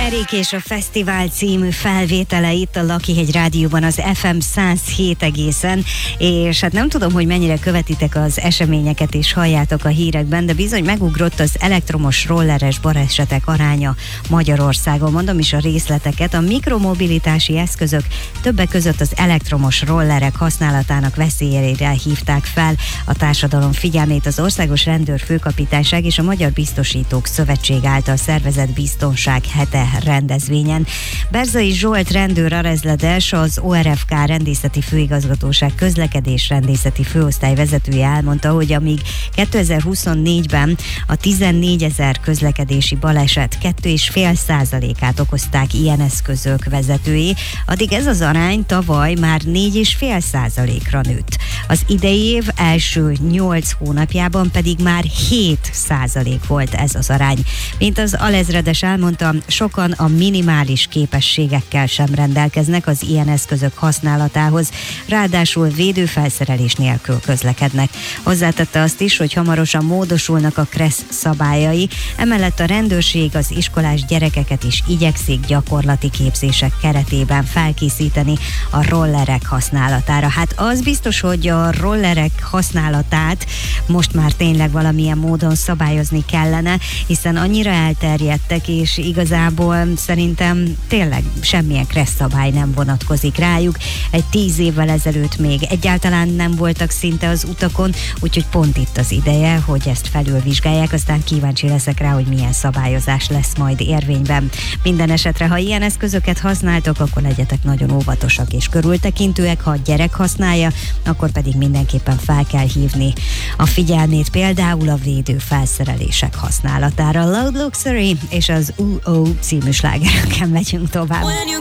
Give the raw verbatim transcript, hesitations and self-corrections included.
Erik és a Fesztivál című felvétele itt a Lakihegy Rádióban, az ef em száz hét egészen, és hát nem tudom, hogy mennyire követitek az eseményeket és halljátok a hírekben, de bizony megugrott az elektromos rolleres balesetek aránya Magyarországon. Mondom is a részleteket. A mikromobilitási eszközök többek között az elektromos rollerek használatának veszélyére hívták fel a társadalom figyelmét az Országos Rendőrfőkapitányság és a Magyar Biztosítók Szövetség által szervezett Biztonság hete rendezvényen. Berzai Zsolt rendőr arezledes, az o er ef ká rendészeti főigazgatóság közlekedés rendészeti főosztály vezetője elmondta, hogy amíg kétezer-huszonnégyben a tizennégyezer közlekedési baleset kettő egész öt százalékát okozták ilyen eszközök vezetői, addig ez az arány tavaly már négy egész öt százalékra nőtt. Az idei év első nyolc hónapjában pedig már hét százalék volt ez az arány. Mint az alezredes elmondta, sokan a minimális képességekkel sem rendelkeznek az ilyen eszközök használatához, ráadásul védőfelszerelés nélkül közlekednek. Hozzátette azt is, hogy hamarosan módosulnak a kressz szabályai, emellett a rendőrség az iskolás gyerekeket is igyekszik gyakorlati képzések keretében felkészíteni a rollerek használatára. Hát az biztos, hogy a rollerek használatát most már tényleg valamilyen módon szabályozni kellene, hiszen annyira elterjedtek, és igazából szerintem tényleg semmilyen kressz szabály nem vonatkozik rájuk. Egy tíz évvel ezelőtt még egyáltalán nem voltak szinte az utakon, úgyhogy pont itt az ideje, hogy ezt felülvizsgálják, aztán kíváncsi leszek rá, hogy milyen szabályozás lesz majd érvényben. Minden esetre, ha ilyen eszközöket használtok, akkor legyetek nagyon óvatosak és körültekintőek, ha a gyerek használja, akkor pedig mindenképpen fel kell hívni a figyelmét például a védőfelszerelések használatára. Loud Luxury és az U O című slágereken megyünk tovább.